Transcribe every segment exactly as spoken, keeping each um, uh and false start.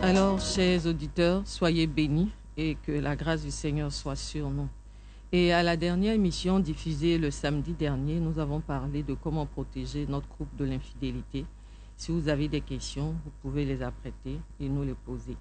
Alors, chers auditeurs, soyez bénis et que la grâce du Seigneur soit sur nous. Et à la dernière émission diffusée le samedi dernier, nous avons parlé de comment protéger notre couple de l'infidélité. Si vous avez des questions, vous pouvez les apprêter et nous les poser.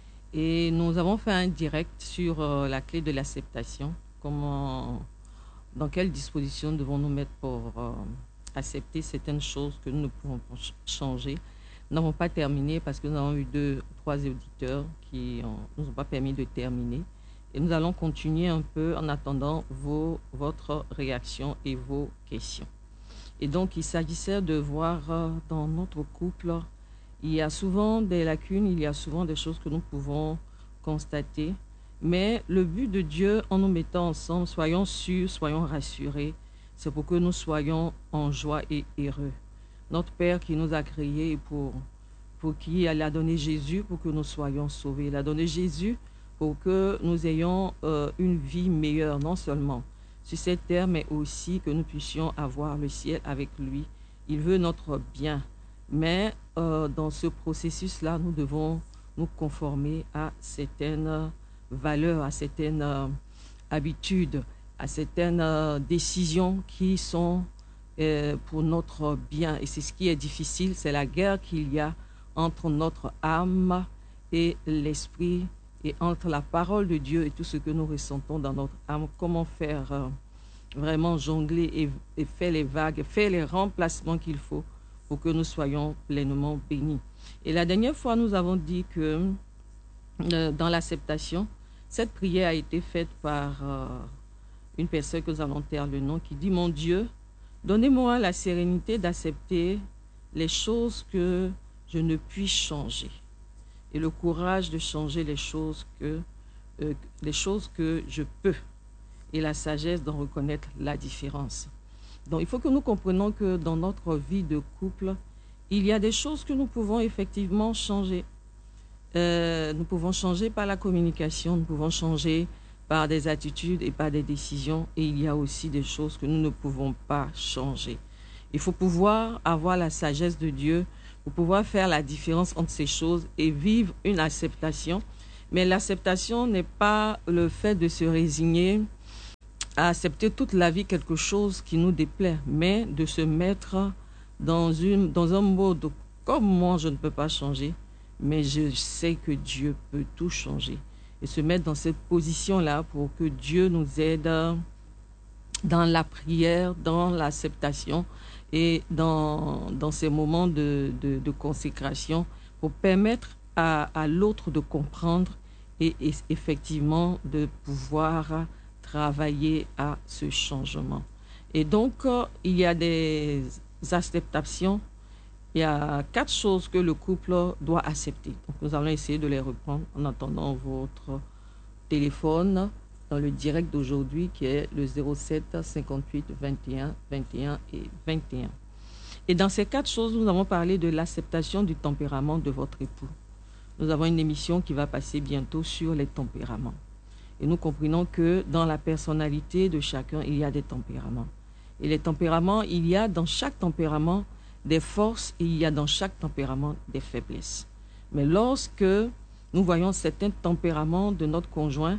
Et nous avons fait un direct sur euh, la clé de l'acceptation. Comment, dans quelles dispositions devons-nous mettre pour euh, accepter certaines choses que nous ne pouvons pas changer. Nous n'avons pas terminé parce que nous avons eu deux, trois auditeurs qui ne nous ont pas permis de terminer. Et nous allons continuer un peu en attendant vos, votre réaction et vos questions. Et donc, il s'agissait de voir euh, dans notre couple, il y a souvent des lacunes, il y a souvent des choses que nous pouvons constater. Mais le but de Dieu, en nous mettant ensemble, soyons sûrs, soyons rassurés, c'est pour que nous soyons en joie et heureux. Notre Père qui nous a créés pour, pour qui il a donné Jésus pour que nous soyons sauvés. Il a donné Jésus pour que nous ayons euh, une vie meilleure, non seulement sur cette terre, mais aussi que nous puissions avoir le ciel avec lui. Il veut notre bien. Mais euh, dans ce processus-là, nous devons nous conformer à certaines valeurs, à certaines euh, habitudes, à certaines euh, décisions qui sont euh, pour notre bien. Et c'est ce qui est difficile, c'est la guerre qu'il y a entre notre âme et l'esprit, et entre la parole de Dieu et tout ce que nous ressentons dans notre âme. Comment faire euh, vraiment jongler et, et faire les vagues, faire les remplacements qu'il faut pour que nous soyons pleinement bénis. Et la dernière fois, nous avons dit que euh, dans l'acceptation, cette prière a été faite par euh, une personne que nous allons taire le nom, qui dit « Mon Dieu, donnez-moi la sérénité d'accepter les choses que je ne puis changer et le courage de changer les choses que, euh, les choses que je peux et la sagesse d'en reconnaître la différence. » Donc, il faut que nous comprenions que dans notre vie de couple, il y a des choses que nous pouvons effectivement changer. Euh, nous pouvons changer par la communication, nous pouvons changer par des attitudes et par des décisions. Et il y a aussi des choses que nous ne pouvons pas changer. Il faut pouvoir avoir la sagesse de Dieu pour pouvoir faire la différence entre ces choses et vivre une acceptation. Mais l'acceptation n'est pas le fait de se résigner à accepter toute la vie quelque chose qui nous déplaît, mais de se mettre dans, une, dans un mode comme moi, je ne peux pas changer, mais je sais que Dieu peut tout changer. Et se mettre dans cette position-là pour que Dieu nous aide dans la prière, dans l'acceptation et dans, dans ces moments de, de, de consécration pour permettre à, à l'autre de comprendre et, et effectivement de pouvoir travailler à ce changement. Et donc, euh, il y a des acceptations. Il y a quatre choses que le couple doit accepter. Donc, nous allons essayer de les reprendre en attendant votre téléphone dans le direct d'aujourd'hui qui est le zéro sept cinquante-huit vingt et un vingt et un et vingt et un. Et dans ces quatre choses, nous avons parlé de l'acceptation du tempérament de votre époux. Nous avons une émission qui va passer bientôt sur les tempéraments. Et nous comprenons que dans la personnalité de chacun, il y a des tempéraments. Et les tempéraments, il y a dans chaque tempérament des forces et il y a dans chaque tempérament des faiblesses. Mais lorsque nous voyons certains tempéraments de notre conjoint,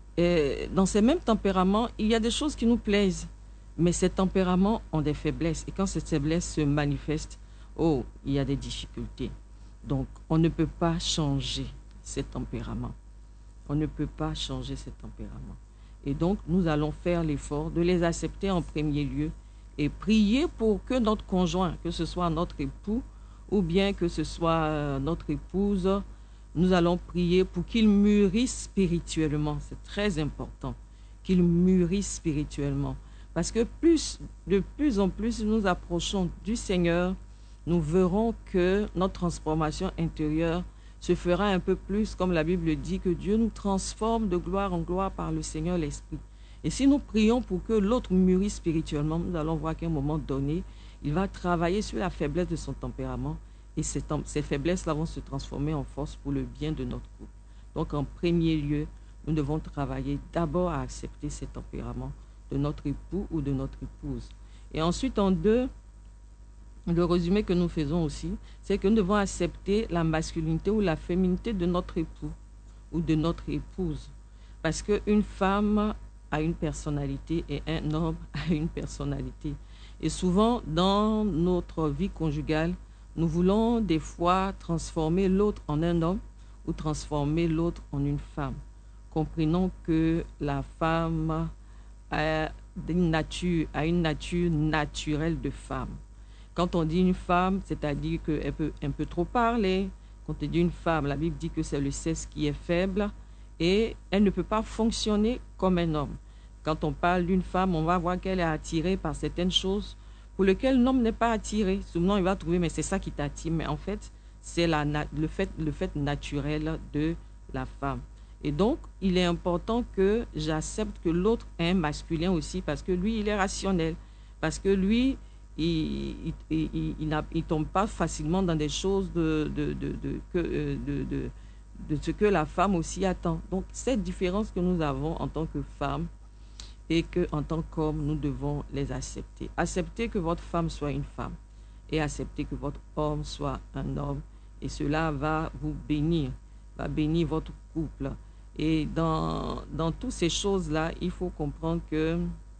et dans ces mêmes tempéraments, il y a des choses qui nous plaisent. Mais ces tempéraments ont des faiblesses. Et quand ces faiblesses se manifestent, oh, il y a des difficultés. Donc, on ne peut pas changer ces tempéraments. On ne peut pas changer ces tempéraments. Et donc, nous allons faire l'effort de les accepter en premier lieu et prier pour que notre conjoint, que ce soit notre époux ou bien que ce soit notre épouse, nous allons prier pour qu'il mûrisse spirituellement. C'est très important qu'il mûrisse spirituellement. Parce que plus, de plus en plus nous nous approchons du Seigneur, nous verrons que notre transformation intérieure se fera un peu plus, comme la Bible dit, que Dieu nous transforme de gloire en gloire par le Seigneur l'Esprit. Et si nous prions pour que l'autre mûrisse spirituellement, nous allons voir qu'à un moment donné, il va travailler sur la faiblesse de son tempérament et ces, ces faiblesses-là vont se transformer en force pour le bien de notre couple. Donc, en premier lieu, nous devons travailler d'abord à accepter ces tempéraments de notre époux ou de notre épouse. Et ensuite, en deux, le résumé que nous faisons aussi, c'est que nous devons accepter la masculinité ou la féminité de notre époux ou de notre épouse. Parce qu'une femme a une personnalité et un homme a une personnalité. Et souvent, dans notre vie conjugale, nous voulons des fois transformer l'autre en un homme ou transformer l'autre en une femme. Comprenons que la femme a une nature, a une nature naturelle de femme. Quand on dit une femme, c'est-à-dire qu'elle peut un peu trop parler. Quand on dit une femme, la Bible dit que c'est le sexe qui est faible et elle ne peut pas fonctionner comme un homme. Quand on parle d'une femme, on va voir qu'elle est attirée par certaines choses pour lesquelles l'homme n'est pas attiré. Souvent, il va trouver, mais c'est ça qui t'attire. Mais en fait, c'est la, le, fait, le fait naturel de la femme. Et donc, il est important que j'accepte que l'autre est un masculin aussi parce que lui, il est rationnel. Parce que lui, il ne tombe pas facilement dans des choses de, de, de, de, de, de, de, de ce que la femme aussi attend. Donc, cette différence que nous avons en tant que femme et qu'en tant qu'homme, nous devons les accepter. Accepter que votre femme soit une femme et accepter que votre homme soit un homme. Et cela va vous bénir, va bénir votre couple. Et dans, dans toutes ces choses-là, il faut comprendre que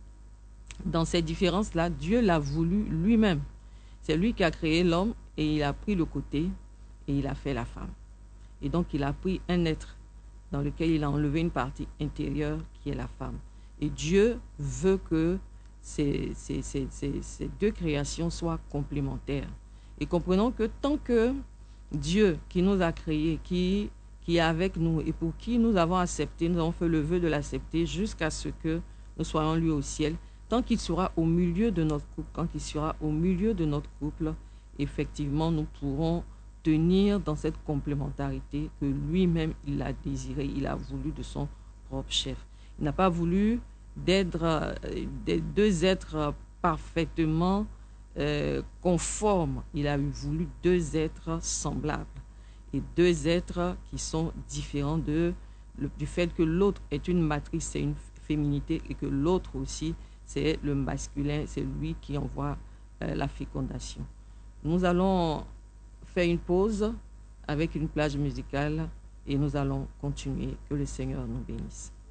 dans ces différences-là, Dieu l'a voulu lui-même. C'est lui qui a créé l'homme et il a pris le côté et il a fait la femme. Et donc, il a pris un être dans lequel il a enlevé une partie intérieure qui est la femme. Et Dieu veut que ces, ces, ces, ces, ces deux créations soient complémentaires. Et comprenons que tant que Dieu qui nous a créés, qui qui est avec nous et pour qui nous avons accepté, nous avons fait le vœu de l'accepter jusqu'à ce que nous soyons lui au ciel. Tant qu'il sera au milieu de notre couple, quand il sera au milieu de notre couple, effectivement, nous pourrons tenir dans cette complémentarité que lui-même, il a désiré, il a voulu de son propre chef. Il n'a pas voulu d'être des deux êtres parfaitement euh, conformes. Il a voulu deux êtres semblables. Et deux êtres qui sont différents de, le, du fait que l'autre est une matrice, c'est une féminité, et que l'autre aussi, c'est le masculin, c'est lui qui envoie euh, la fécondation. Nous allons faire une pause avec une plage musicale et nous allons continuer. Que le Seigneur nous bénisse.